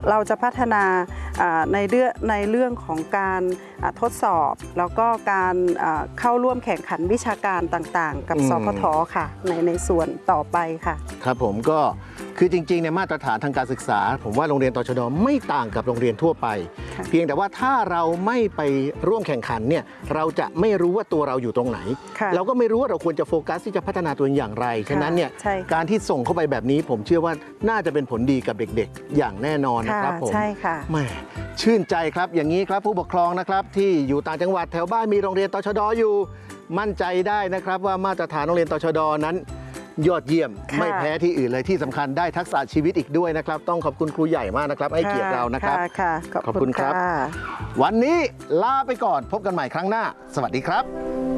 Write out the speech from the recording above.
เราจะพัฒนาในเรื่องของการทดสอบแล้วก็การเข้าร่วมแข่งขันวิชาการต่างๆกับสพท.ค่ะในส่วนต่อไปค่ะครับผมก็คือจริงๆในมาตรฐานทางการศึกษาผมว่าโรงเรียนตชด.ไม่ต่างกับโรงเรียนทั่วไปเพียงแต่ว่าถ้าเราไม่ไปร่วมแข่งขันเนี่ยเราจะไม่รู้ว่าตัวเราอยู่ตรงไหนเราก็ไม่รู้ว่าเราควรจะโฟกัสที่จะพัฒนาตัวเองอย่างไรฉะนั้นเนี่ยการที่ส่งเข้าไปแบบนี้ผมเชื่อว่าน่าจะเป็นผลดีกับเด็กๆอย่างแน่นอนนะครับผมใช่ค่ะแหมชื่นใจครับอย่างนี้ครับผู้ปกครองนะครับที่อยู่ต่างจังหวัดแถวบ้านมีโรงเรียนตชด.อยู่มั่นใจได้นะครับว่ามาตรฐานโรงเรียนตชด.นั้นยอดเยี่ยมไม่แพ้ที่อื่นเลยที่สำคัญได้ทักษะชีวิตอีกด้วยนะครับต้องขอบคุณครูใหญ่มากนะครับให้เกียรติเรานะครับขอบคุณครับวันนี้ลาไปก่อนพบกันใหม่ครั้งหน้าสวัสดีครับ